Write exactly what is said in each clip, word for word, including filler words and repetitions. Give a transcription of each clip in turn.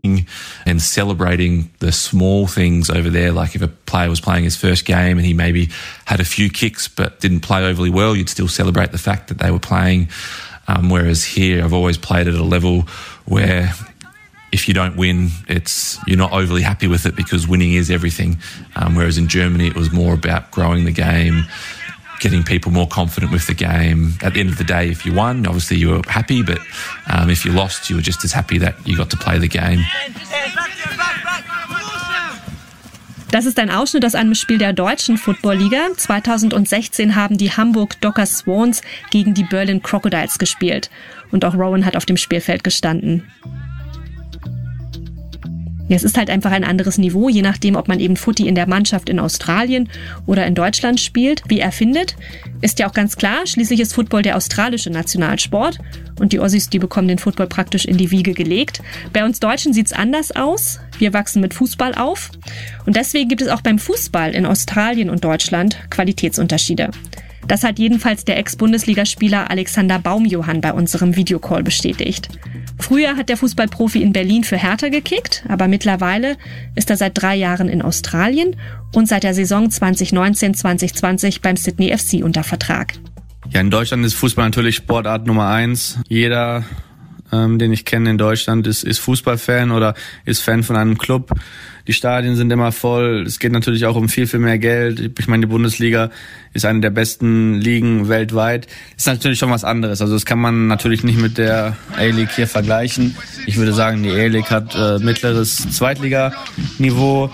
and celebrating the small things over there. Like if a player was playing his first game and he maybe had a few kicks but didn't play overly well, you'd still celebrate the fact that they were playing. Um, whereas here, I've always played at a level where if you don't win, it's you're not overly happy with it because winning is everything. Um, whereas in Germany, it was more about growing the game, getting people more confident with the game. At the end of the day, if you won, obviously you were happy, but um, if you lost, you were just as happy that you got to play the game. Das ist ein Ausschnitt aus einem Spiel der deutschen Football-Liga. zweitausendsechzehn haben die Hamburg Docker Swans gegen die Berlin Crocodiles gespielt. Und auch Rowan hat auf dem Spielfeld gestanden. Ja, es ist halt einfach ein anderes Niveau, je nachdem, ob man eben Footy in der Mannschaft in Australien oder in Deutschland spielt. Wie er findet, ist ja auch ganz klar. Schließlich ist Football der australische Nationalsport. Und die Aussies, die bekommen den Football praktisch in die Wiege gelegt. Bei uns Deutschen sieht's anders aus. Wir wachsen mit Fußball auf. Und deswegen gibt es auch beim Fußball in Australien und Deutschland Qualitätsunterschiede. Das hat jedenfalls der Ex-Bundesligaspieler Alexander Baumjohann bei unserem Videocall bestätigt. Früher hat der Fußballprofi in Berlin für Hertha gekickt, aber mittlerweile ist er seit drei Jahren in Australien und seit der Saison zwanzig neunzehn zwanzig zwanzig beim Sydney F C unter Vertrag. Ja, in Deutschland ist Fußball natürlich Sportart Nummer eins. Jeder, ähm, den ich kenne in Deutschland, ist, ist Fußballfan oder ist Fan von einem Club. Die Stadien sind immer voll. Es geht natürlich auch um viel, viel mehr Geld. Ich meine, die Bundesliga ist eine der besten Ligen weltweit. Ist natürlich schon was anderes. Also das kann man natürlich nicht mit der A-League hier vergleichen. Ich würde sagen, die A-League hat äh, mittleres Zweitliganiveau.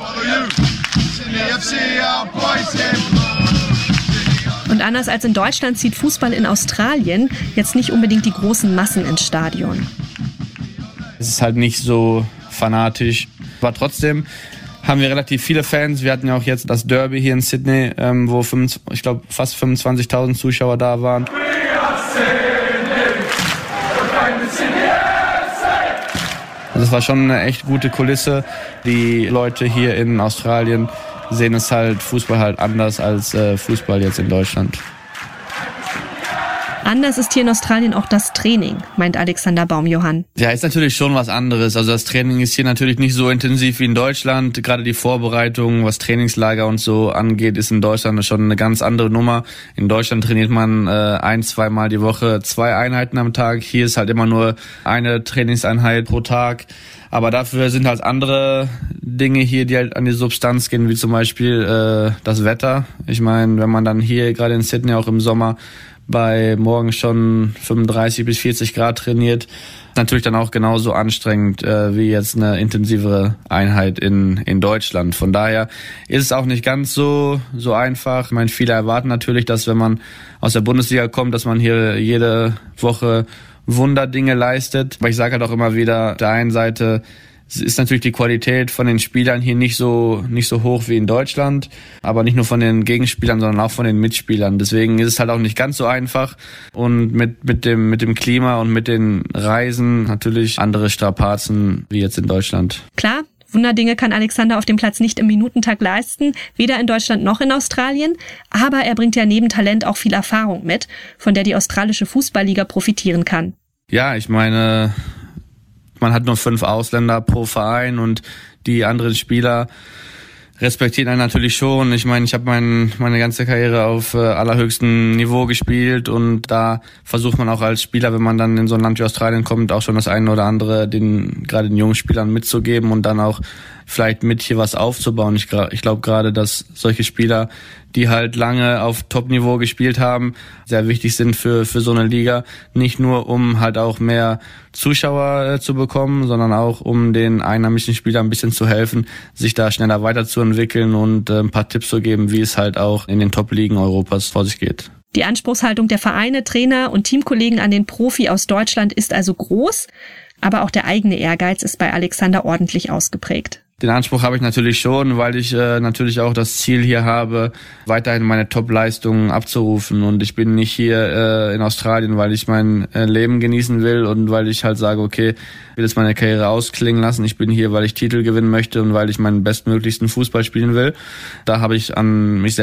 Und anders als in Deutschland zieht Fußball in Australien jetzt nicht unbedingt die großen Massen ins Stadion. Es ist halt nicht so fanatisch. Aber trotzdem haben wir relativ viele Fans. Wir hatten ja auch jetzt das Derby hier in Sydney, ähm, wo fünfundzwanzig, ich glaube fast fünfundzwanzigtausend Zuschauer da waren. Also es war schon eine echt gute Kulisse. Die Leute hier in Australien sehen es halt, Fußball halt anders als äh, Fußball jetzt in Deutschland. Anders ist hier in Australien auch das Training, meint Alexander Baumjohann. Ja, ist natürlich schon was anderes. Also das Training ist hier natürlich nicht so intensiv wie in Deutschland. Gerade die Vorbereitung, was Trainingslager und so angeht, ist in Deutschland schon eine ganz andere Nummer. In Deutschland trainiert man äh, ein, zweimal die Woche zwei Einheiten am Tag. Hier ist halt immer nur eine Trainingseinheit pro Tag. Aber dafür sind halt andere Dinge hier, die halt an die Substanz gehen, wie zum Beispiel äh, das Wetter. Ich meine, wenn man dann hier gerade in Sydney auch im Sommer bei morgen schon fünfunddreißig bis vierzig Grad trainiert, ist natürlich dann auch genauso anstrengend äh, wie jetzt eine intensivere Einheit in in Deutschland. Von daher ist es auch nicht ganz so so einfach. Ich meine, viele erwarten natürlich, dass wenn man aus der Bundesliga kommt, dass man hier jede Woche Wunderdinge leistet. Aber ich sage halt auch immer wieder, auf der einen Seite ist natürlich die Qualität von den Spielern hier nicht so nicht so hoch wie in Deutschland, aber nicht nur von den Gegenspielern, sondern auch von den Mitspielern. Deswegen ist es halt auch nicht ganz so einfach und mit mit dem mit dem Klima und mit den Reisen natürlich andere Strapazen wie jetzt in Deutschland. Klar, Wunderdinge kann Alexander auf dem Platz nicht im Minutentakt leisten, weder in Deutschland noch in Australien, aber er bringt ja neben Talent auch viel Erfahrung mit, von der die australische Fußballliga profitieren kann. Ja, ich meine, man hat nur fünf Ausländer pro Verein und die anderen Spieler respektieren einen natürlich schon. Ich meine, ich habe mein, meine ganze Karriere auf äh, allerhöchstem Niveau gespielt und da versucht man auch als Spieler, wenn man dann in so ein Land wie Australien kommt, auch schon das eine oder andere den gerade den jungen Spielern mitzugeben und dann auch vielleicht mit hier was aufzubauen. Ich, ich glaube gerade, dass solche Spieler, die halt lange auf Top-Niveau gespielt haben, sehr wichtig sind für für so eine Liga. Nicht nur, um halt auch mehr Zuschauer äh, zu bekommen, sondern auch, um den einheimischen Spielern ein bisschen zu helfen, sich da schneller weiterzuentwickeln und äh, ein paar Tipps zu geben, wie es halt auch in den Top-Ligen Europas vor sich geht. Die Anspruchshaltung der Vereine, Trainer und Teamkollegen an den Profi aus Deutschland ist also groß, aber auch der eigene Ehrgeiz ist bei Alexander ordentlich ausgeprägt. Den Anspruch habe ich natürlich schon, weil ich äh, natürlich auch das Ziel hier habe, weiterhin meine Top-Leistungen abzurufen. Und ich bin nicht hier äh, in Australien, weil ich mein äh, Leben genießen will und weil ich halt sage, okay, ich will jetzt meine Karriere ausklingen lassen. Ich bin hier, weil ich Titel gewinnen möchte und weil ich meinen bestmöglichsten Fußball spielen will. Da habe ich an mich selbst